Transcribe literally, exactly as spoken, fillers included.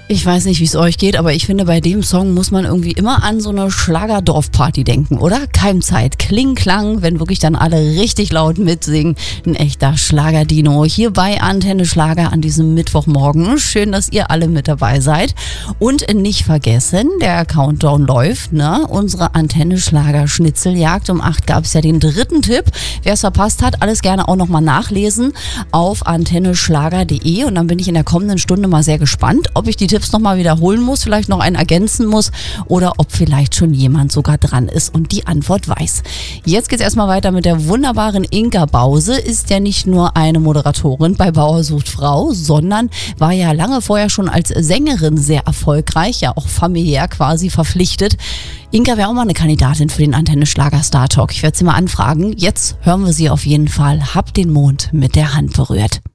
Ich weiß nicht, wie es euch geht, aber ich finde, bei dem Song muss man irgendwie immer an so eine Schlager-Dorfparty denken, oder? Keimzeit, Kling, Klang, wenn wirklich dann alle richtig laut mitsingen. Ein echter Schlagerdino hier bei Antenne Schlager an diesem Mittwochmorgen. Schön, dass ihr alle mit dabei seid. Und nicht vergessen, der Countdown läuft, ne? Unsere Antenne Schlager Schnitzeljagd. Um acht gab es ja den dritten Tipp. Wer es verpasst hat, alles gerne auch nochmal nachlesen auf antenne schlager punkt de. Und dann bin ich in der kommenden Stunde mal sehr gespannt, ob ich die Tipps nochmal wiederholen muss, vielleicht noch einen ergänzen muss oder ob vielleicht schon jemand sogar dran ist und die Antwort weiß. Jetzt geht's erstmal weiter mit der wunderbaren Inka Bause. Ist ja nicht nur eine Moderatorin bei Bauer sucht Frau, sondern war ja lange vorher schon als Sängerin sehr erfolgreich, ja auch familiär quasi verpflichtet. Inka wäre auch mal eine Kandidatin für den Antenne Schlager Star Talk. Ich werde sie mal anfragen. Jetzt hören wir sie auf jeden Fall. Hab den Mond mit der Hand berührt.